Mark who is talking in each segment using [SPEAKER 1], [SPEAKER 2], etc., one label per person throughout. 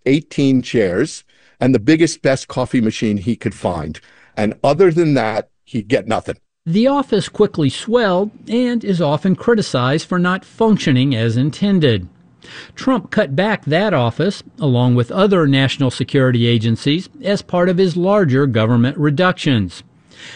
[SPEAKER 1] 18 chairs and the biggest, best coffee machine he could find. And other than that, he'd get nothing.
[SPEAKER 2] The office quickly swelled and is often criticized for not functioning as intended. Trump cut back that office, along with other national security agencies, as part of his larger government reductions.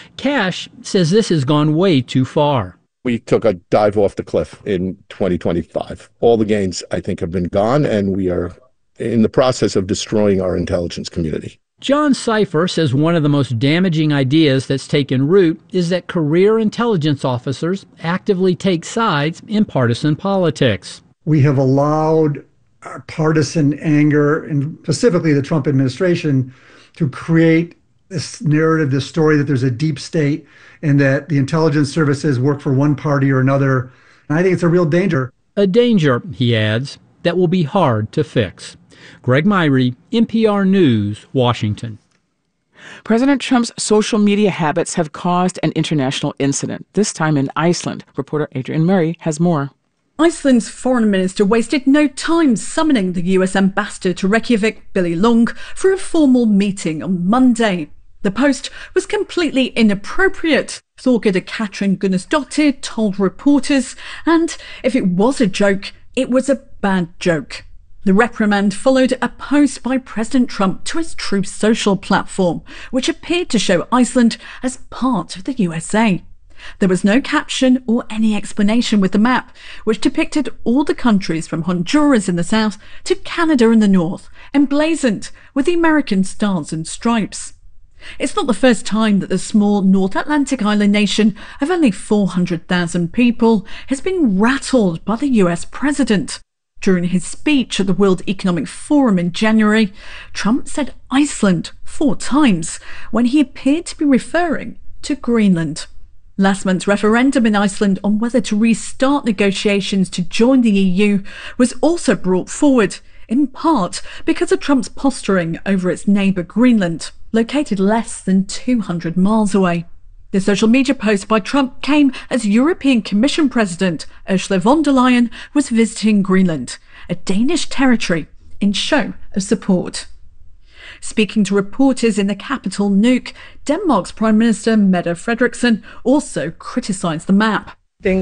[SPEAKER 2] Cash says this has gone way too far.
[SPEAKER 1] We took a dive off the cliff in 2025. All the gains, I think, have been gone, and we are in the process of destroying our intelligence community.
[SPEAKER 2] John Cipher says one of the most damaging ideas that's taken root is that career intelligence officers actively take sides in partisan politics.
[SPEAKER 3] We have allowed partisan anger, and specifically the Trump administration, to create this narrative, this story that there's a deep state and that the intelligence services work for one party or another. And I think it's a real danger.
[SPEAKER 2] A danger, he adds, that will be hard to fix. Greg Myrie, NPR News, Washington.
[SPEAKER 4] President Trump's social media habits have caused an international incident, this time in Iceland. Reporter Adrian Murray has more.
[SPEAKER 5] Iceland's foreign minister wasted no time summoning the US ambassador to Reykjavik, Billy Long, for a formal meeting on Monday. The post was completely inappropriate, Thorgerður Katrín Gunnarsdóttir told reporters, and if it was a joke, it was a bad joke. The reprimand followed a post by President Trump to his Truth Social platform, which appeared to show Iceland as part of the USA. There was no caption or any explanation with the map, which depicted all the countries from Honduras in the south to Canada in the north, emblazoned with the American stars and stripes. It's not the first time that the small North Atlantic island nation of only 400,000 people has been rattled by the US president. During his speech at the World Economic Forum in January, Trump said Iceland 4 times when he appeared to be referring to Greenland. Last month's referendum in Iceland on whether to restart negotiations to join the EU was also brought forward, in part because of Trump's posturing over its neighbour Greenland, located less than 200 miles away. The social media post by Trump came as European Commission President Ursula von der Leyen was visiting Greenland, a Danish territory, in show of support. Speaking to reporters in the capital Nuuk, Denmark's Prime Minister Mette Frederiksen also criticised the map.
[SPEAKER 6] The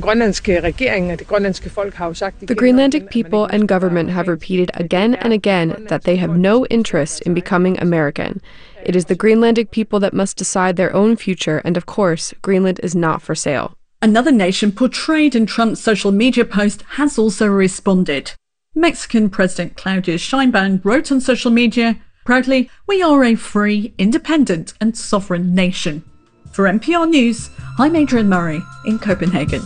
[SPEAKER 6] Greenlandic people and government have repeated again and again that they have no interest in becoming American. It is the Greenlandic people that must decide their own future, and of course, Greenland is not for sale.
[SPEAKER 5] Another nation portrayed in Trump's social media post has also responded. Mexican President Claudia Sheinbaum wrote on social media, "Proudly, we are a free, independent and sovereign nation." For NPR News, I'm Adrian Murray in Copenhagen.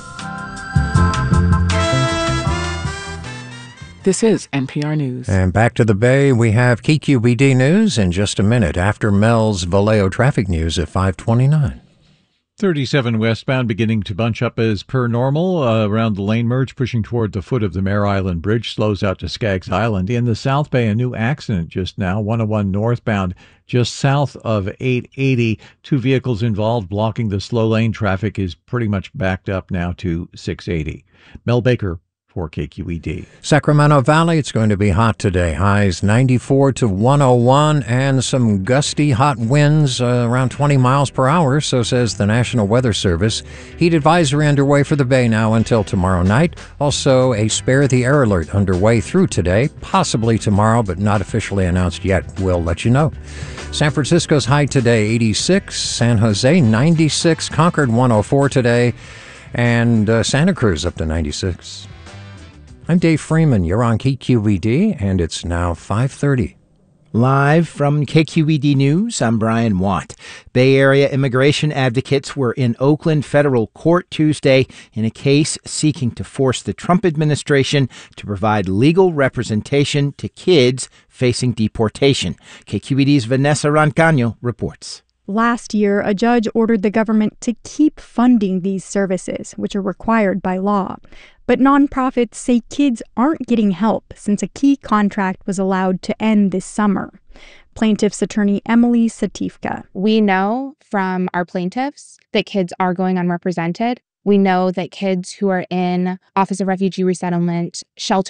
[SPEAKER 4] This is NPR News.
[SPEAKER 7] And back to the Bay, we have KQED News in just a minute after Mel's Vallejo traffic news at 5:29.
[SPEAKER 8] 37 westbound beginning to bunch up as per normal around the lane merge, pushing toward the foot of the Mare Island Bridge, slows out to Skaggs Island. In the South Bay, a new accident just now, 101 northbound, just south of 880. 2 vehicles involved blocking the slow lane. Traffic is pretty much backed up now to 680. Mel Baker for KQED.
[SPEAKER 7] Sacramento Valley, it's going to be hot today. Highs 94 to 101 and some gusty hot winds around 20 miles per hour, so says the National Weather Service. Heat advisory underway for the Bay now until tomorrow night. Also, a spare the air alert underway through today, possibly tomorrow, but not officially announced yet. We'll let you know. San Francisco's high today, 86. San Jose, 96. Concord, 104 today. And Santa Cruz up to 96. I'm Dave Freeman. You're on KQED, and it's now 5:30.
[SPEAKER 9] Live from KQED News, I'm Brian Watt. Bay Area immigration advocates were in Oakland federal court Tuesday in a case seeking to force the Trump administration to provide legal representation to kids facing deportation. KQED's Vanessa Rancaño reports.
[SPEAKER 10] Last year, a judge ordered the government to keep funding these services, which are required by law. But nonprofits say kids aren't getting help since a key contract was allowed to end this summer. Plaintiff's attorney Emily Satifka.
[SPEAKER 11] We know from our plaintiffs that kids are going unrepresented. We know that kids who are in Office of Refugee Resettlement shelters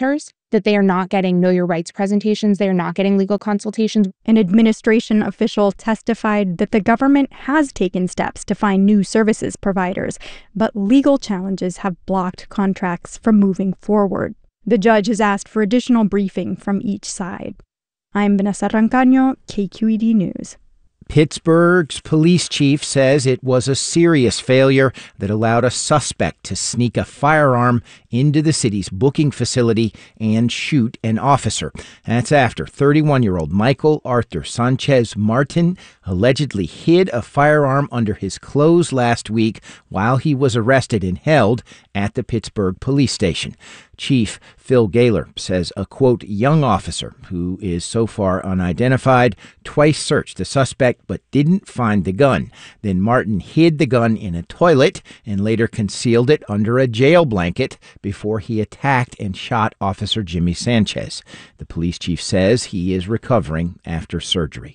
[SPEAKER 11] that they are not getting Know Your Rights presentations, they are not getting legal consultations.
[SPEAKER 10] An administration official testified that the government has taken steps to find new services providers, but legal challenges have blocked contracts from moving forward. The judge has asked for additional briefing from each side. I'm Vanessa Rancaño, KQED News.
[SPEAKER 9] Pittsburgh's police chief says it was a serious failure that allowed a suspect to sneak a firearm into the city's booking facility and shoot an officer. That's after 31-year-old Michael Arthur Sanchez Martin allegedly hid a firearm under his clothes last week while he was arrested and held at the Pittsburgh police station. Chief Phil Gaylor says a, quote, young officer who is so far unidentified twice searched the suspect but didn't find the gun. Then Martin hid the gun in a toilet and later concealed it under a jail blanket before he attacked and shot Officer Jimmy Sanchez. The police chief says he is recovering after surgery.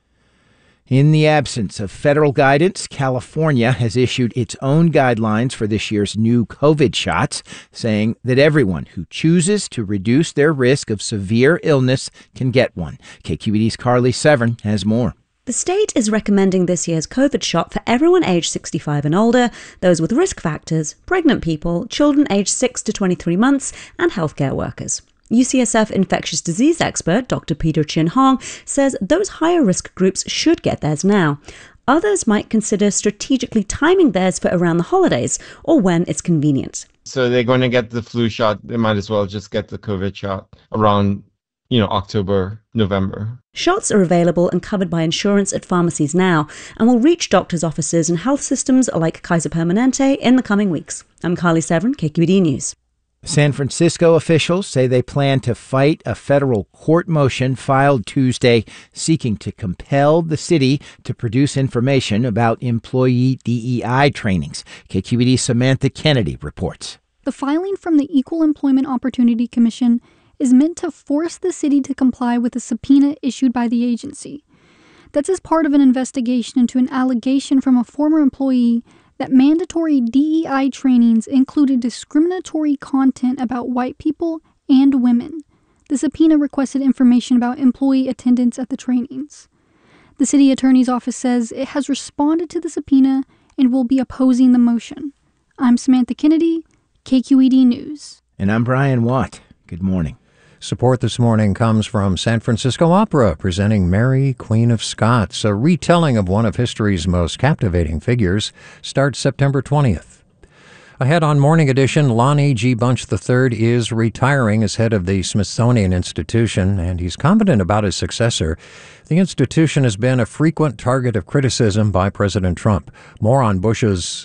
[SPEAKER 9] In the absence of federal guidance, California has issued its own guidelines for this year's new COVID shots, saying that everyone who chooses to reduce their risk of severe illness can get one. KQED's Carly Severn has more.
[SPEAKER 12] The state is recommending this year's COVID shot for everyone aged 65 and older, those with risk factors, pregnant people, children aged 6 to 23 months, and healthcare workers. UCSF infectious disease expert Dr. Peter Chin Hong says those higher risk groups should get theirs now. Others might consider strategically timing theirs for around the holidays or when it's convenient.
[SPEAKER 13] So they're going to get the flu shot. They might as well just get the COVID shot around, October, November.
[SPEAKER 12] Shots are available and covered by insurance at pharmacies now and will reach doctors' offices and health systems like Kaiser Permanente in the coming weeks. I'm Carly Severn, KQED News.
[SPEAKER 9] San Francisco officials say they plan to fight a federal court motion filed Tuesday seeking to compel the city to produce information about employee DEI trainings. KQED's Samantha Kennedy reports.
[SPEAKER 14] The filing from the Equal Employment Opportunity Commission is meant to force the city to comply with a subpoena issued by the agency. That's as part of an investigation into an allegation from a former employee that mandatory DEI trainings included discriminatory content about white people and women. The subpoena requested information about employee attendance at the trainings. The city attorney's office says it has responded to the subpoena and will be opposing the motion. I'm Samantha Kennedy, KQED News.
[SPEAKER 9] And I'm Brian Watt. Good morning.
[SPEAKER 7] Support this morning comes from San Francisco Opera, presenting Mary, Queen of Scots. A retelling of one of history's most captivating figures starts September 20th. Ahead on Morning Edition, Lonnie G. Bunch III is retiring as head of the Smithsonian Institution, and he's confident about his successor. The institution has been a frequent target of criticism by President Trump. More on Bunch's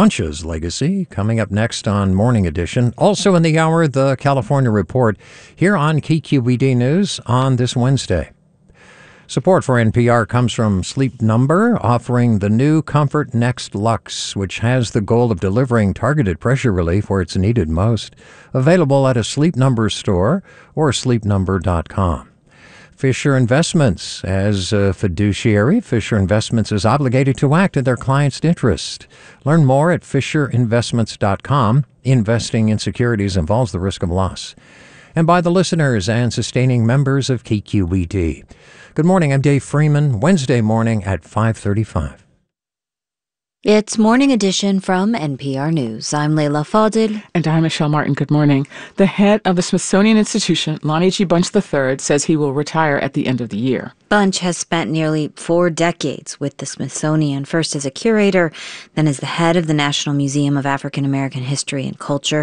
[SPEAKER 7] legacy coming up next on Morning Edition. Also in the hour, the California Report here on KQED News on this Wednesday. Support for NPR comes from Sleep Number, offering the new Comfort Next Luxe, which has the goal of delivering targeted pressure relief where it's needed most. Available at a Sleep Number store or sleepnumber.com. Fisher Investments. As a fiduciary, Fisher Investments is obligated to act in their client's interest. Learn more at fisherinvestments.com. Investing in securities involves the risk of loss. And by the listeners and sustaining members of KQED. Good morning, I'm Dave Freeman, Wednesday morning at 5:35.
[SPEAKER 15] It's Morning Edition from NPR News. I'm Leila Fadil.
[SPEAKER 4] And I'm Michelle Martin. Good morning. The head of the Smithsonian Institution, Lonnie G. Bunch III, says he will retire at the end of the year.
[SPEAKER 15] Bunch has spent nearly 4 decades with the Smithsonian, first as a curator, then as the head of the National Museum of African American History and Culture.